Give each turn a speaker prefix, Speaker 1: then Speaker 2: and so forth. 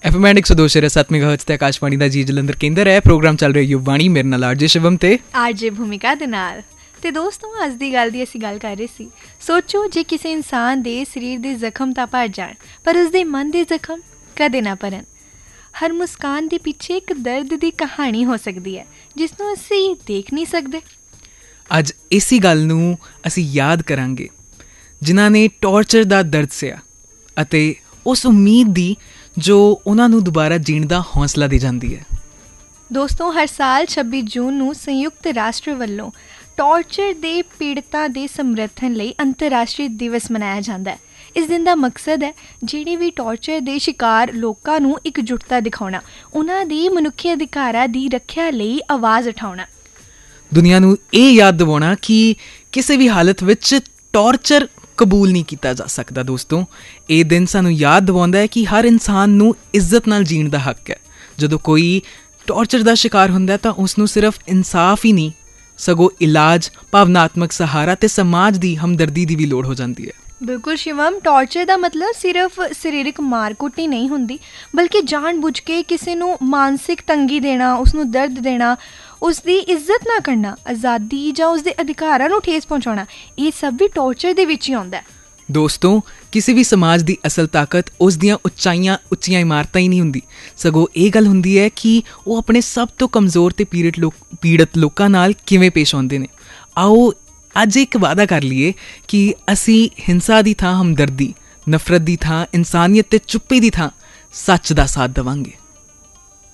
Speaker 1: FM 102.7 megahertz ਤੇ ਆਕਾਸ਼ਵਾਣੀ ਦਾ ਜੀ ਜਲੰਧਰ ਕੇਂਦਰ ਹੈ। ਪ੍ਰੋਗਰਾਮ ਚੱਲ ਰਿਹਾ ਯੁਵਾਣੀ, ਮੇਰੇ ਨਾਲ ਆਰਜੇ ਸ਼ਿਵਮ ਤੇ
Speaker 2: ਆਰਜੇ ਭੂਮਿਕਾ ਦੇ ਨਾਲ। ਤੇ ਦੋਸਤੋ, ਅੱਜ ਦੀ ਗੱਲ ਦੀ ਅਸੀਂ ਗੱਲ ਕਰ ਰਹੇ ਸੀ। ਸੋਚੋ, ਜੇ ਕਿਸੇ ਇਨਸਾਨ ਦੇ ਸਰੀਰ ਦੇ ਜ਼ਖਮ ਤਾਂ ਭਰ ਜਾਣ, ਪਰ ਉਸਦੇ ਮਨ ਦੇ ਜ਼ਖਮ ਕਦੇ ਨਾ ਭਰਨ। ਹਰ ਮੁਸਕਾਨ ਦੇ ਪਿੱਛੇ ਇੱਕ ਦਰਦ ਦੀ ਕਹਾਣੀ ਹੋ ਸਕਦੀ ਹੈ, ਜਿਸ ਨੂੰ ਅਸੀਂ ਦੇਖ ਨਹੀਂ ਸਕਦੇ।
Speaker 1: ਅੱਜ ਇਸੀ ਗੱਲ ਨੂੰ ਅਸੀਂ ਯਾਦ ਕਰਾਂਗੇ ਜਿਨ੍ਹਾਂ ਨੇ ਟੌਰਚਰ ਦਾ ਦਰਦ ਸਿਆ ਅਤੇ ਉਸ ਉਮੀਦ ਦੀ ਜੋ ਉਹਨਾਂ ਨੂੰ ਦੁਬਾਰਾ ਜੀਣ ਦਾ ਹੌਸਲਾ ਦੇ ਜਾਂਦੀ ਹੈ। ਦੋਸਤੋ,
Speaker 2: ਹਰ ਸਾਲ 26 ਜੂਨ ਨੂੰ ਸੰਯੁਕਤ ਰਾਸ਼ਟਰ ਵੱਲੋਂ ਟੌਰਚਰ ਦੇ ਪੀੜਤਾਂ ਦੇ ਸਮਰਥਨ ਲਈ ਅੰਤਰਰਾਸ਼ਟਰੀ ਦਿਵਸ ਮਨਾਇਆ ਜਾਂਦਾ ਹੈ। ਇਸ ਦਿਨ ਦਾ ਮਕਸਦ ਹੈ ਜਿਹੜੇ ਵੀ ਟੌਰਚਰ ਦੇ ਸ਼ਿਕਾਰ ਲੋਕਾਂ ਨੂੰ ਇਕਜੁੱਟਤਾ ਦਿਖਾਉਣਾ, ਉਹਨਾਂ ਦੀ ਮਨੁੱਖੀ ਅਧਿਕਾਰਾਂ ਦੀ ਰੱਖਿਆ ਲਈ ਆਵਾਜ਼ ਉਠਾਉਣਾ,
Speaker 1: ਦੁਨੀਆ ਨੂੰ ਇਹ ਯਾਦ ਦਿਵਾਉਣਾ ਕਿ ਕਿਸੇ ਵੀ ਹਾਲਤ ਵਿੱਚ ਟੌਰਚਰ ਕਬੂਲ ਨਹੀਂ ਕੀਤਾ ਜਾ ਸਕਦਾ। ਦੋਸਤੋ, ਇਹ ਦਿਨ ਸਾਨੂੰ ਯਾਦ ਦਿਵਾਉਂਦਾ ਹੈ ਕਿ ਹਰ ਇਨਸਾਨ ਨੂੰ ਇੱਜ਼ਤ ਨਾਲ ਜੀਣ ਦਾ ਹੱਕ ਹੈ। ਜਦੋਂ ਕੋਈ ਟੌਰਚਰ ਦਾ ਸ਼ਿਕਾਰ ਹੁੰਦਾ ਤਾਂ ਉਸ ਨੂੰ ਸਿਰਫ ਇਨਸਾਫ ਹੀ ਨਹੀਂ, ਸਗੋਂ ਇਲਾਜ, ਭਾਵਨਾਤਮਕ ਸਹਾਰਾ ਅਤੇ ਸਮਾਜ ਦੀ ਹਮਦਰਦੀ ਦੀ ਵੀ ਲੋੜ ਹੋ ਜਾਂਦੀ ਹੈ।
Speaker 2: ਬਿਲਕੁਲ ਸ਼ਿਵਮ, ਟੌਰਚਰ ਦਾ ਮਤਲਬ ਸਿਰਫ ਸਰੀਰਕ ਮਾਰਕੁੱਟ ਹੀ ਨਹੀਂ ਹੁੰਦੀ, ਬਲਕਿ ਜਾਣ ਬੁੱਝ ਕੇ ਕਿਸੇ ਨੂੰ ਮਾਨਸਿਕ ਤੰਗੀ ਦੇਣਾ, ਉਸਨੂੰ ਦਰਦ ਦੇਣਾ, ਉਸਦੀ ਇੱਜ਼ਤ ਨਾ ਕਰਨਾ, ਆਜ਼ਾਦੀ ਜਾਂ ਉਸਦੇ ਅਧਿਕਾਰਾਂ ਨੂੰ ਠੇਸ ਪਹੁੰਚਾਉਣਾ, ਇਹ ਸਭ ਵੀ ਟੌਰਚਰ ਦੇ ਵਿੱਚ ਹੀ ਆਉਂਦਾ।
Speaker 1: ਦੋਸਤੋ, ਕਿਸੇ ਵੀ ਸਮਾਜ ਦੀ ਅਸਲ ਤਾਕਤ ਉਸ ਦੀਆਂ ਉੱਚੀਆਂ ਇਮਾਰਤਾਂ ਹੀ ਨਹੀਂ ਹੁੰਦੀ, ਸਗੋਂ ਇਹ ਗੱਲ ਹੁੰਦੀ ਹੈ ਕਿ ਉਹ ਆਪਣੇ ਸਭ ਤੋਂ ਕਮਜ਼ੋਰ ਅਤੇ ਪੀੜਤ ਲੋਕਾਂ ਨਾਲ ਕਿਵੇਂ ਪੇਸ਼ ਆਉਂਦੇ ਨੇ। ਆਓ ਅੱਜ ਇੱਕ ਵਾਅਦਾ ਕਰ ਲਈਏ ਕਿ ਅਸੀਂ ਹਿੰਸਾ ਦੀ ਥਾਂ ਹਮਦਰਦੀ, ਨਫ਼ਰਤ ਦੀ ਥਾਂ ਇਨਸਾਨੀਅਤ ਅਤੇ ਚੁੱਪੀ ਦੀ ਥਾਂ ਸੱਚ ਦਾ ਸਾਥ ਦੇਵਾਂਗੇ।